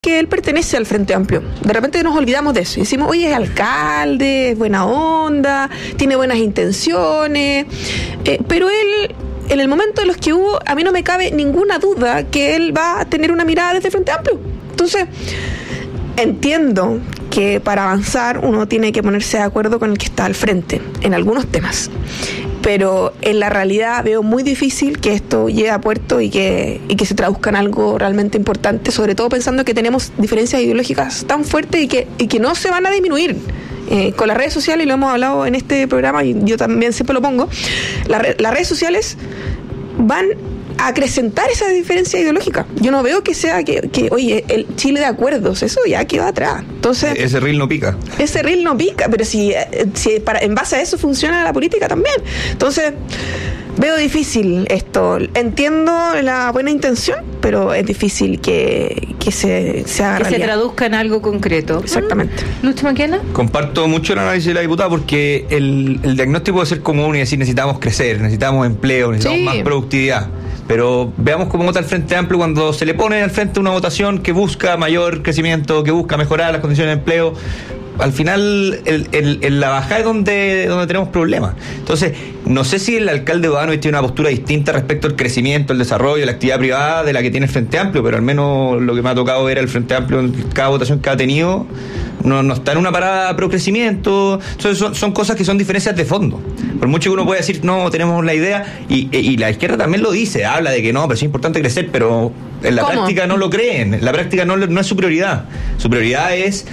que él pertenece al Frente Amplio. De repente nos olvidamos de eso y decimos, oye, es alcalde, es buena onda, tiene buenas intenciones, pero él, en el momento de los que hubo, a mí no me cabe ninguna duda que él va a tener una mirada desde el Frente Amplio. Entonces, entiendo que para avanzar uno tiene que ponerse de acuerdo con el que está al frente en algunos temas, pero en la realidad veo muy difícil que esto llegue a puerto y que se traduzca en algo realmente importante, sobre todo pensando que tenemos diferencias ideológicas tan fuertes y que no se van a disminuir. Con las redes sociales, y lo hemos hablado en este programa y yo también siempre lo pongo, las redes sociales van a acrecentar esa diferencia ideológica. Yo no veo que sea que oye, el Chile de acuerdos, eso ya quedó atrás. Entonces, ese reel no pica. Ese reel no pica, pero si en base a eso funciona la política también. Entonces, veo difícil esto. Entiendo la buena intención, pero es difícil que se haga realidad. Que se traduzca en algo concreto. Exactamente. Lucho Maquena. Comparto mucho el análisis de la diputada porque el diagnóstico puede ser común y decir necesitamos crecer, necesitamos empleo, necesitamos más productividad. Pero veamos cómo vota el Frente Amplio cuando se le pone al frente una votación que busca mayor crecimiento, que busca mejorar las condiciones de empleo. Al final, la bajada es donde tenemos problemas. Entonces, no sé si el alcalde O'Donnell tiene una postura distinta respecto al crecimiento, el desarrollo, la actividad privada de la que tiene el Frente Amplio, pero al menos lo que me ha tocado ver el Frente Amplio en cada votación que ha tenido no está en una parada pro crecimiento. Entonces son cosas que son diferencias de fondo. Por mucho que uno pueda decir, no, tenemos la idea, y la izquierda también lo dice, habla de que no, pero es importante crecer, pero en la práctica no lo creen, en la práctica no es su prioridad. Su prioridad es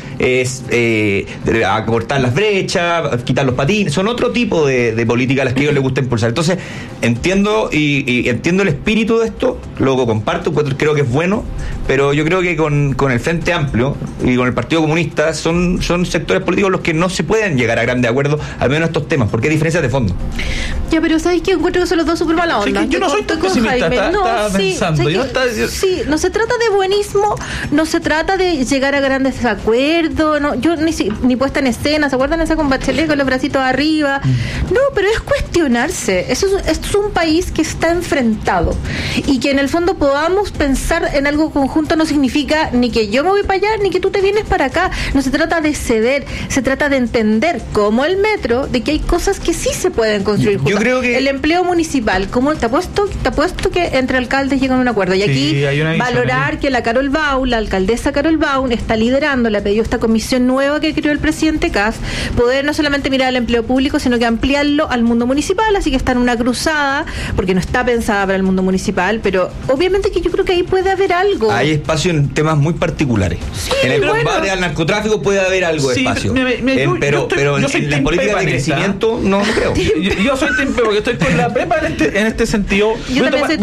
acortar las brechas, quitar los patines, son otro tipo de política a las que a ellos les gusta impulsar. Entonces, entiendo y entiendo el espíritu de esto, lo comparto, creo que es bueno, pero yo creo que con el Frente Amplio y con el Partido Comunista son sectores políticos los que no se pueden llegar a grandes acuerdos, al menos estos temas, porque hay diferencias de fondo. Ya, pero ¿sabes qué? Encuentro que son los dos súper mala onda. Sí, yo no soy tan pesimista, estaba pensando. Sí, no se trata de buenismo, no se trata de llegar a grandes acuerdos, no, yo ni puesta en escena, ¿se acuerdan esa con Bachelet con los bracitos arriba? No, pero es cuestionarse. Esto es un país que está enfrentado y que en el fondo podamos pensar en algo conjunto no significa ni que yo me voy para allá ni que tú te vienes para acá. No se trata de ceder, se trata de entender, como el metro, de que hay cosas que sí se pueden construir juntas. Yo creo que el empleo municipal, como te apuesto que entre alcaldes llegan a un acuerdo. Y aquí valorar que la alcaldesa Carol Baum está liderando, le ha pedido esta comisión nueva que creó el presidente Kast, poder no solamente mirar el empleo público, sino que ampliarlo al mundo municipal, así que está en una cruzada, porque no está pensada para el mundo municipal, pero obviamente que yo creo que ahí puede haber algo. Hay espacio en temas muy particulares. Sí, en el combate al narcotráfico puede haber algo de espacio. Pero en la política de crecimiento no creo. Yo soy Tempe porque estoy con la prepa en este sentido. Voy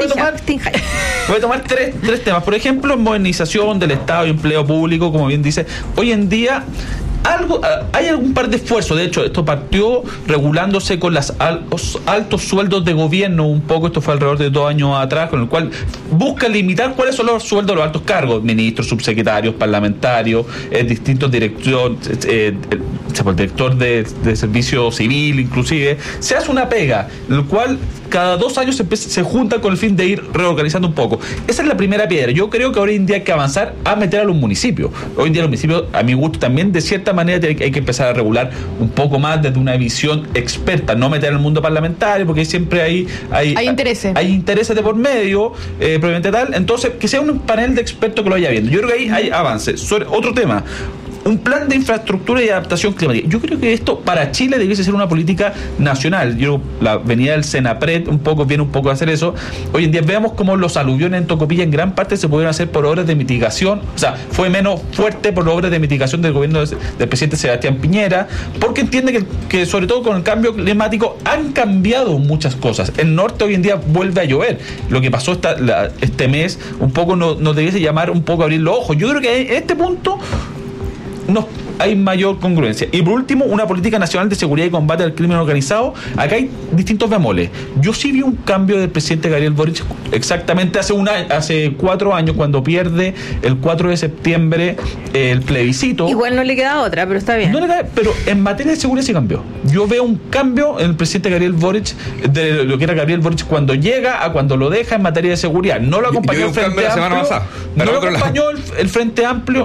a tomar tres temas. Por ejemplo, modernización del Estado y empleo público, como bien dice. Hoy en día hay algún par de esfuerzos. De hecho, esto partió regulándose con los altos sueldos de gobierno un poco. Esto fue alrededor de 2 años atrás, con el cual busca limitar cuáles son los sueldos de los altos cargos, ministros, subsecretarios, parlamentarios, distintos directores, el director de servicio civil, inclusive. Se hace una pega, el cual cada 2 años se junta con el fin de ir reorganizando un poco. Esa es la primera piedra. Yo creo que hoy en día hay que avanzar a meter a los municipios. Hoy en día los municipios, a mi gusto, también de cierta manera hay que empezar a regular un poco más desde una visión experta, no meter al mundo parlamentario, porque siempre hay intereses. Hay intereses de por medio, probablemente tal. Entonces, que sea un panel de expertos que lo vaya viendo. Yo creo que ahí hay avances. Sobre otro tema, un plan de infraestructura y adaptación climática. Yo creo que esto para Chile debiese ser una política nacional. La venida del Senapred viene un poco a hacer eso. Hoy en día veamos cómo los aluviones en Tocopilla en gran parte se pudieron hacer por obras de mitigación. O sea, fue menos fuerte por obras de mitigación del gobierno del presidente Sebastián Piñera, porque entiende que sobre todo con el cambio climático han cambiado muchas cosas. El norte hoy en día vuelve a llover. Lo que pasó este mes un poco nos debiese llamar un poco a abrir los ojos. Yo creo que en este punto hay mayor congruencia. Y por último, una política nacional de seguridad y combate al crimen organizado. Acá hay distintos bemoles. Yo sí vi un cambio del presidente Gabriel Boric exactamente hace 4 años, cuando pierde el 4 de septiembre el plebiscito. Igual no le queda otra, pero está bien. No le queda, pero en materia de seguridad sí cambió. Yo veo un cambio en el presidente Gabriel Boric, de lo que era Gabriel Boric cuando llega a cuando lo deja en materia de seguridad. No lo acompañó el Frente Amplio. No lo acompañó el Frente Amplio